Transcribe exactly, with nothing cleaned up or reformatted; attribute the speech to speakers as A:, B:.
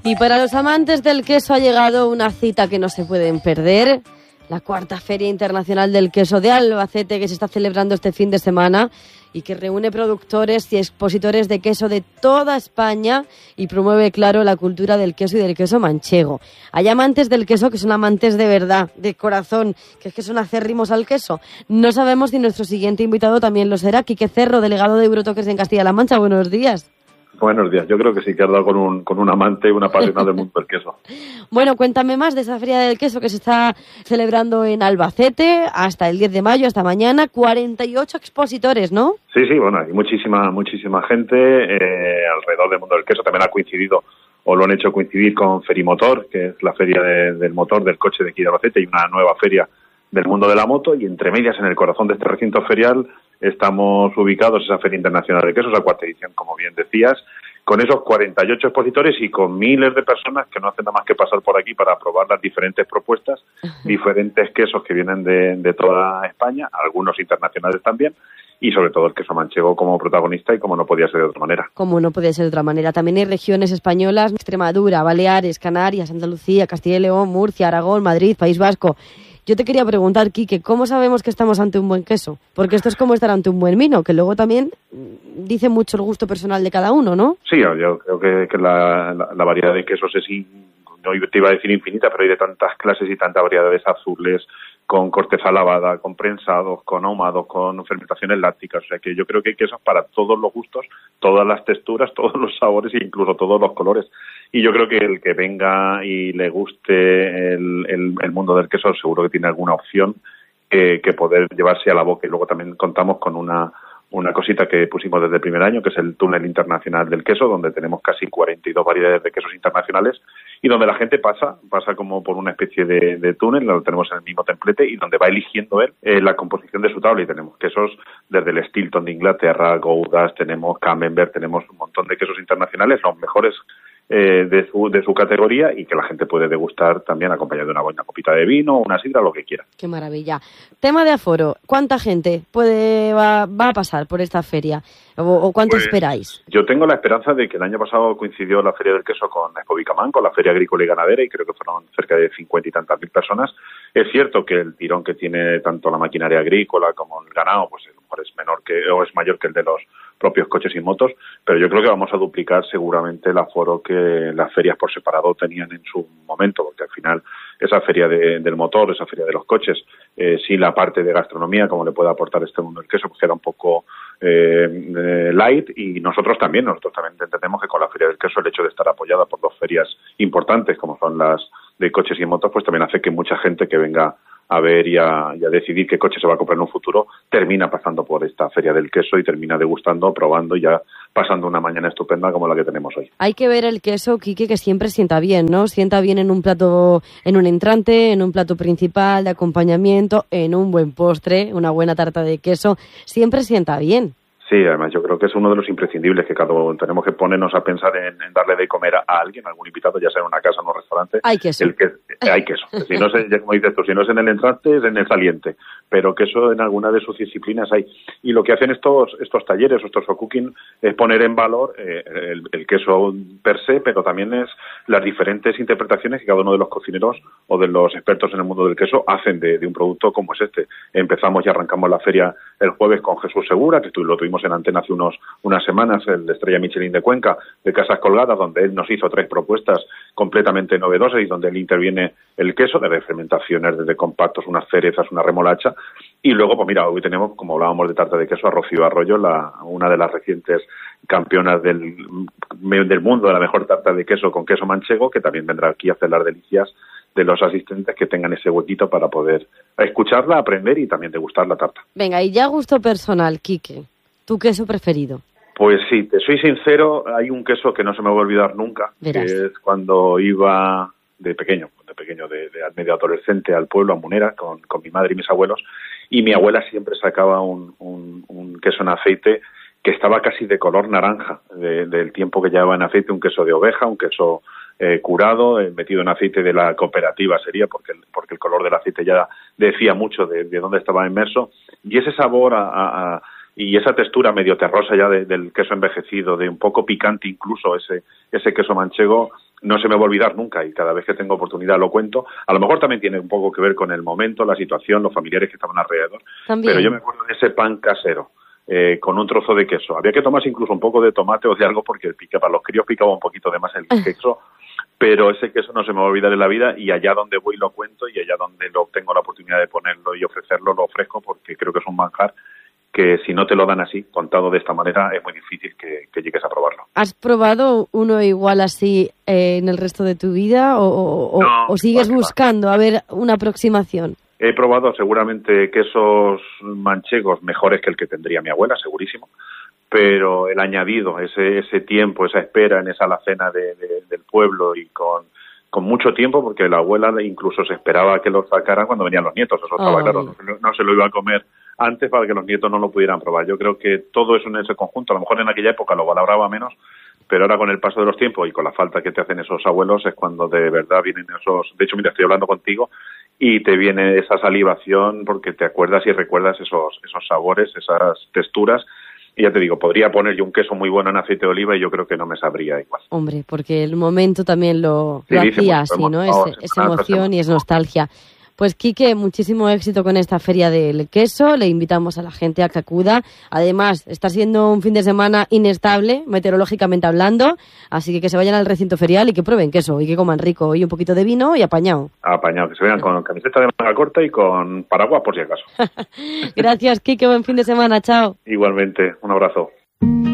A: Y para los amantes del queso ha llegado una cita que no se pueden perder. La cuarta Feria Internacional del Queso de Albacete, que se está celebrando este fin de semana y que reúne productores y expositores de queso de toda España y promueve, claro, la cultura del queso y del queso manchego. Hay amantes del queso que son amantes de verdad, de corazón, que es que son acérrimos al queso. No sabemos si nuestro siguiente invitado también lo será. Quique Cerro, delegado de Eurotoques en Castilla-La Mancha. Buenos días.
B: Buenos días. Yo creo que sí que has dado con un, con un amante y una apasionada del mundo del queso.
A: Bueno, cuéntame más de esa Feria del Queso que se está celebrando en Albacete hasta el diez de mayo, hasta mañana. cuarenta y ocho expositores, ¿no?
B: Sí, sí, bueno, hay muchísima, muchísima gente eh, alrededor del mundo del queso. También ha coincidido, o lo han hecho coincidir con Ferimotor, que es la feria de, del motor del coche de aquí de Albacete, y una nueva feria del mundo de la moto, y entre medias, en el corazón de este recinto ferial, estamos ubicados esa Feria Internacional de Quesos, la cuarta edición, como bien decías, con esos cuarenta y ocho expositores y con miles de personas que no hacen nada más que pasar por aquí para probar las diferentes propuestas, diferentes quesos que vienen de, de toda España, algunos internacionales también, y sobre todo el queso manchego como protagonista y como no podía ser de otra manera.
A: Como no podía ser de otra manera. También hay regiones españolas, Extremadura, Baleares, Canarias, Andalucía, Castilla y León, Murcia, Aragón, Madrid, País Vasco. Yo te quería preguntar, Quique, ¿cómo sabemos que estamos ante un buen queso? Porque esto es como estar ante un buen vino, que luego también dice mucho el gusto personal de cada uno, ¿no?
B: Sí, yo creo que, que la, la, la variedad de quesos es, in, no te iba a decir infinita, pero hay de tantas clases y tantas variedades azules, con corteza lavada, con prensados, con ahumados, con fermentaciones lácticas. O sea que yo creo que hay quesos para todos los gustos, todas las texturas, todos los sabores e incluso todos los colores. Y yo creo que el que venga y le guste el, el, el mundo del queso seguro que tiene alguna opción que, que poder llevarse a la boca. Y luego también contamos con una una cosita que pusimos desde el primer año, que es el túnel internacional del queso, donde tenemos casi cuarenta y dos variedades de quesos internacionales y donde la gente pasa, pasa como por una especie de, de túnel, lo tenemos en el mismo templete y donde va eligiendo él eh, la composición de su tabla, y tenemos quesos desde el Stilton de Inglaterra, Goudas, tenemos Camembert, tenemos un montón de quesos internacionales, los mejores eh, de su de su categoría, y que la gente puede degustar también acompañado de una buena copita de vino, una sidra, lo que quiera.
A: Qué maravilla. Tema de aforo, ¿cuánta gente puede va, va a pasar por esta feria? ¿O, o cuánto pues, esperáis?
B: Yo tengo la esperanza de que el año pasado coincidió la Feria del Queso con Expo Bicamán, con la Feria Agrícola y Ganadera, y creo que fueron cerca de cincuenta y tantas mil personas. Es cierto que el tirón que tiene tanto la maquinaria agrícola como el ganado, pues a lo mejor es menor que, o es mayor que el de los propios coches y motos, pero yo creo que vamos a duplicar seguramente el aforo que las ferias por separado tenían en su momento, porque al final esa feria de, del motor, esa feria de los coches, eh, sí la parte de gastronomía, como le puede aportar este mundo del queso, pues era un poco eh, eh, light, y nosotros también, nosotros también entendemos que con la feria del queso el hecho de estar apoyada por dos ferias importantes como son las de coches y motos, pues también hace que mucha gente que venga a ver y a, y a decidir qué coche se va a comprar en un futuro, termina pasando por esta feria del queso y termina degustando, probando y ya pasando una mañana estupenda como la que tenemos hoy.
A: Hay que ver el queso, Quique, que siempre sienta bien, ¿no? Sienta bien en un plato, en un entrante, en un plato principal de acompañamiento, en un buen postre, una buena tarta de queso, siempre sienta bien.
B: Sí, además yo creo que es uno de los imprescindibles, que cada uno tenemos que ponernos a pensar en, en darle de comer a alguien, a algún invitado, ya sea en una casa o en un restaurante.
A: Hay queso.
B: El que, eh, hay queso. Si no es, como dices tú, si no es en el entrante, es en el saliente. Pero queso en alguna de sus disciplinas hay. Y lo que hacen estos estos talleres, estos co-cooking, es poner en valor eh, el, el queso per se, pero también es las diferentes interpretaciones que cada uno de los cocineros o de los expertos en el mundo del queso hacen de, de un producto como es este. Empezamos y arrancamos la feria el jueves con Jesús Segura, que lo tuvimos en antena hace unos unas semanas, el de Estrella Michelin de Cuenca, de Casas Colgadas, donde él nos hizo tres propuestas completamente novedosas y donde él interviene el queso, desde fermentaciones, desde compactos, unas cerezas, una remolacha. Y luego, pues mira, hoy tenemos, como hablábamos de tarta de queso, a Rocío Arroyo, la, una de las recientes campeonas del, del mundo de la mejor tarta de queso con queso manchego, que también vendrá aquí a hacer las delicias de los asistentes que tengan ese huequito para poder escucharla, aprender y también degustar la tarta.
A: Venga, y ya gusto personal, Quique, ¿tu queso preferido?
B: Pues sí, te soy sincero, hay un queso que no se me va a olvidar nunca,
A: Verás.
B: Que es cuando iba de pequeño, de pequeño, de, de medio adolescente al pueblo, a Munera, con, con mi madre y mis abuelos, y mi abuela siempre sacaba un, un, un queso en aceite que estaba casi de color naranja, de, del tiempo que llevaba en aceite, un queso de oveja, un queso eh, curado, eh, metido en aceite de la cooperativa sería, porque el, porque el color del aceite ya decía mucho de, de dónde estaba inmerso, y ese sabor a, a, a y esa textura medio terrosa ya de, del queso envejecido, de un poco picante incluso ese ese queso manchego, no se me va a olvidar nunca y cada vez que tengo oportunidad lo cuento. A lo mejor también tiene un poco que ver con el momento, la situación, los familiares que estaban alrededor.
A: También.
B: Pero yo me acuerdo de ese pan casero eh, con un trozo de queso. Había que tomarse incluso un poco de tomate o de algo porque pica, para los críos picaba un poquito de más el queso. Pero ese queso no se me va a olvidar en la vida y allá donde voy lo cuento y allá donde lo tengo la oportunidad de ponerlo y ofrecerlo lo ofrezco porque creo que es un manjar que si no te lo dan así, contado de esta manera, es muy difícil que, que llegues a probarlo.
A: ¿Has probado uno igual así eh, en el resto de tu vida o, o,
B: no,
A: o sigues
B: vale,
A: buscando a ver una aproximación?
B: He probado seguramente quesos manchegos mejores que el que tendría mi abuela, segurísimo, pero el añadido, ese ese tiempo, esa espera en esa alacena de, de, del pueblo y con, con mucho tiempo, porque la abuela incluso se esperaba que lo sacaran cuando venían los nietos, eso estaba oh. claro, no, no se lo iba a comer antes para que los nietos no lo pudieran probar. Yo creo que todo eso en ese conjunto, a lo mejor en aquella época lo valoraba menos, pero ahora con el paso de los tiempos y con la falta que te hacen esos abuelos es cuando de verdad vienen esos... De hecho, mira, estoy hablando contigo y te viene esa salivación porque te acuerdas y recuerdas esos esos sabores, esas texturas. Y ya te digo, podría poner yo un queso muy bueno en aceite de oliva y yo creo que no me sabría igual.
A: Hombre, porque el momento también lo,
B: sí,
A: lo
B: dice,
A: hacía
B: pues,
A: así, ¿no? Es, esa emoción y es nostalgia. Pues Quique, muchísimo éxito con esta Feria del Queso. Le invitamos a la gente a que acuda. Además, está siendo un fin de semana inestable, meteorológicamente hablando, así que que se vayan al recinto ferial y que prueben queso y que coman rico y un poquito de vino y apañado.
B: Apañado, que se vean con camiseta de manga corta y con paraguas por si acaso.
A: Gracias, Quique, buen fin de semana, chao.
B: Igualmente, un abrazo.